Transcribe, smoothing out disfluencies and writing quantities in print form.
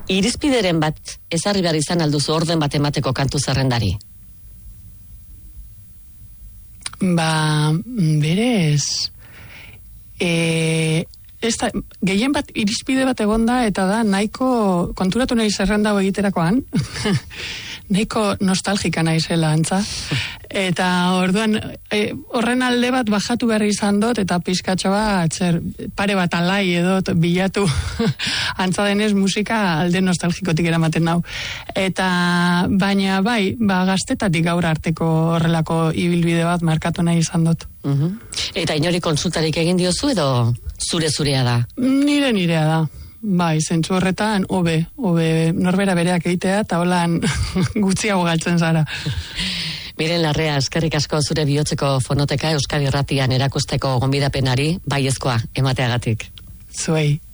Irizpideren bat ezarri behar izan alduzu orden bat emateko kantu zerrendari? Berez... gehien bat irizpide bat egonda eta da nahiko konturatu nahi zerrenda egiterakoan nahiko nostalgika naizela antza eta orduan horren alde bat bajatu behar izan dut eta pizkatxo bat pare bat alai edo bilatu antza denez musika alde nostalgikotik eramaten nau eta baina bai gaztetatik gaur arteko horrelako ibilbide bat markatu nahi izan dut. Eta inori konsultarik egin diozu edo zurea da? Nirea da. Bai, zentzu horretan, hobe norbera bereak egitea, eta holan gutxiago galtzen zara. Miren Larrea, eskerrik asko zure bihotzeko fonoteka Euskadi Irratian erakusteko gonbidapenari baiezkoa emateagatik. Zuei.